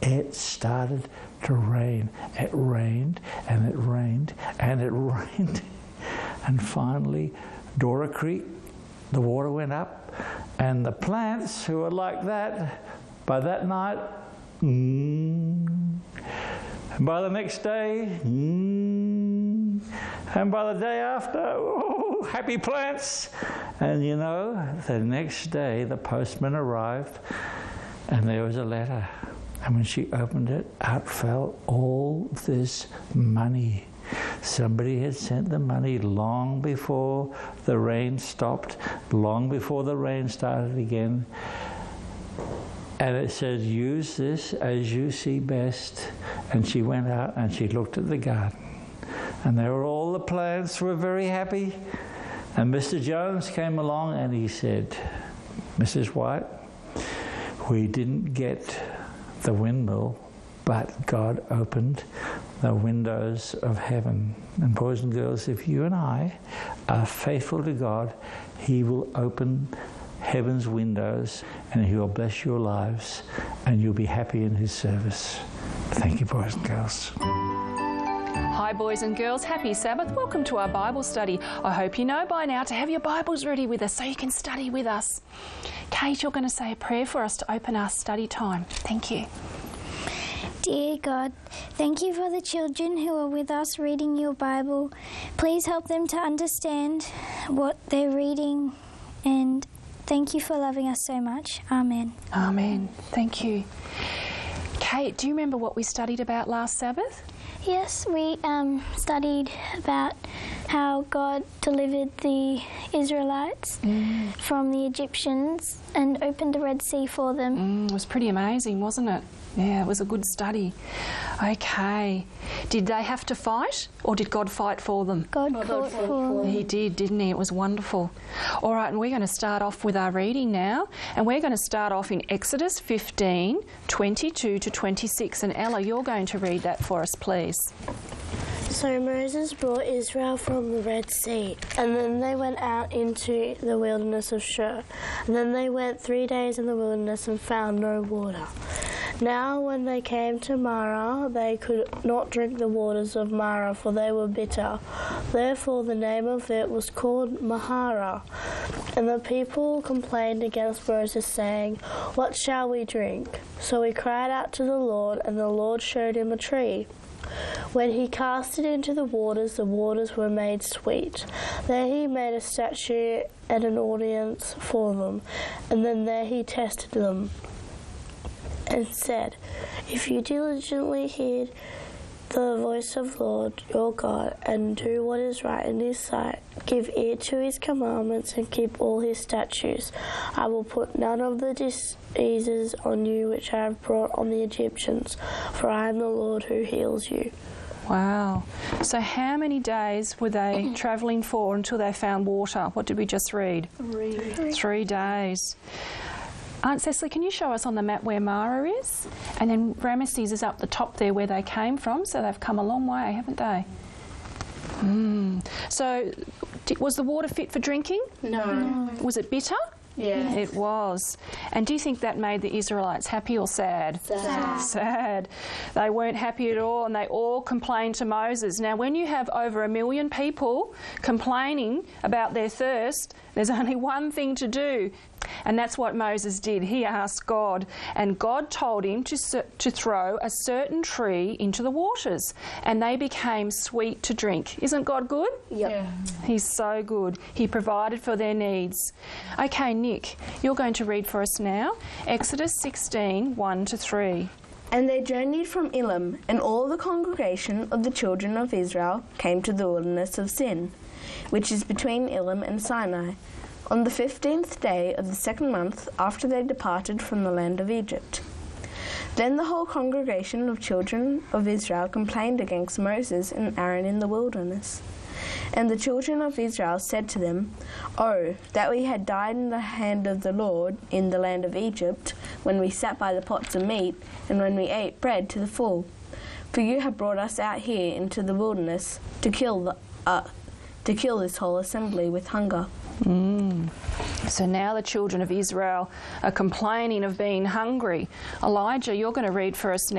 it started to rain. It rained and it rained and it rained. And finally, Dora Creek, the water went up, and the plants who were like that, by that night, and by the next day, and by the day after, oh, happy plants. And you know, the next day the postman arrived and there was a letter. And when she opened it, out fell all this money. Somebody had sent the money long before the rain stopped, long before the rain started again. And it said, use this as you see best. And she went out and she looked at the garden. And there were all the plants were very happy. And Mr. Jones came along and he said, Mrs. White, we didn't get the windmill, but God opened the windows of heaven. And boys and girls, if you and I are faithful to God, He will open heaven's windows and He will bless your lives and you'll be happy in His service. Thank you, boys and girls. Hi boys and girls, happy Sabbath. Welcome to our Bible study. I hope you know by now to have your Bibles ready with us so you can study with us. Kate, you're going to say a prayer for us to open our study time. Thank you. Dear God, thank you for the children who are with us reading your Bible. Please help them to understand what they're reading, and thank you for loving us so much. Amen. Amen. Thank you. Kate, do you remember what we studied about last Sabbath? Yes, we studied about how God delivered the Israelites from the Egyptians and opened the Red Sea for them. It was pretty amazing, wasn't it? Yeah, it was a good study. Okay. Did they have to fight, or did God fight for them? God fought for them. He did, didn't he? It was wonderful. All right, and we're going to start off with our reading now, and we're going to start off in Exodus 15, 22 to 26. And Ella, you're going to read that for us, please. So Moses brought Israel from the Red Sea, and then they went out into the wilderness of Shur. And then they went 3 days in the wilderness and found no water. Now when they came to Marah, they could not drink the waters of Marah, for they were bitter. Therefore the name of it was called Marah. And the people complained against Moses, saying, "What shall we drink?" So he cried out to the Lord, and the Lord showed him a tree. When he cast it into the waters were made sweet. There he made a statue and an audience for them, and then there he tested them, and said, "If you diligently heed the voice of the Lord your God, and do what is right in His sight, give ear to His commandments, and keep all His statutes, I will put none of the diseases on you which I have brought on the Egyptians, for I am the Lord who heals you." Wow. So how many days were they travelling for until they found water? What did we just read? 3 days. Aunt Cecily, can you show us on the map where Marah is? And then Ramesses is up the top there where they came from, so they've come a long way, haven't they? So was the water fit for drinking? No. Was it bitter? Yes. It was. And do you think that made the Israelites happy or sad? Sad. They weren't happy at all, and they all complained to Moses. Now, when you have over 1 million people complaining about their thirst, there's only one thing to do. And that's what Moses did. He asked God, and God told him to throw a certain tree into the waters, and they became sweet to drink. Isn't God good? Yep. Yeah. He's so good. He provided for their needs. Okay, Nick, you're going to read for us now, Exodus 16, 1 to 3. And they journeyed from Elim, and all the congregation of the children of Israel came to the wilderness of Sin, which is between Elim and Sinai, on the 15th day of the 2nd month after they departed from the land of Egypt. Then the whole congregation of children of Israel complained against Moses and Aaron in the wilderness. And the children of Israel said to them, "Oh, that we had died in the hand of the Lord in the land of Egypt, when we sat by the pots of meat, and when we ate bread to the full. For you have brought us out here into the wilderness to kill this whole assembly with hunger." So now the children of Israel are complaining of being hungry. Elijah, you're going to read for us now.